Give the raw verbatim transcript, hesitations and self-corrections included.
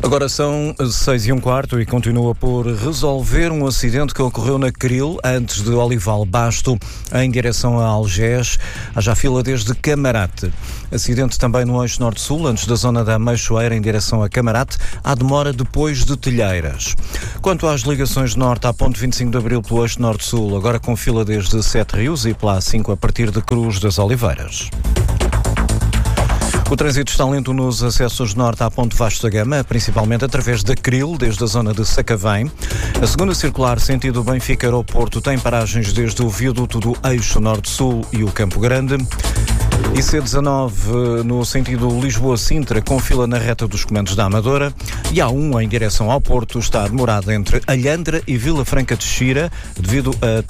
Agora são seis e um quarto e continua por resolver um acidente que ocorreu na Cril, antes de Olival Basto, em direção a Algés. Há já fila desde Camarate. Acidente também no eixo norte-sul, antes da zona da Meixoeira, em direção a Camarate. Há demora depois de Telheiras. Quanto às ligações norte à ponte vinte e cinco de Abril pelo eixo norte-sul, agora com fila desde Sete Rios e pela A cinco a partir de Cruz das Oliveiras. O trânsito está lento nos acessos norte à ponte Vasco da Gama, principalmente através da Cril, desde a zona de Sacavém. A segunda circular, sentido Benfica-Aeroporto, tem paragens desde o viaduto do eixo norte-sul e o Campo Grande. I C dezanove no sentido Lisboa-Sintra, com fila na reta dos comandos da Amadora. E A um em direção ao Porto está demorada entre Alhandra e Vila Franca de Xira, devido a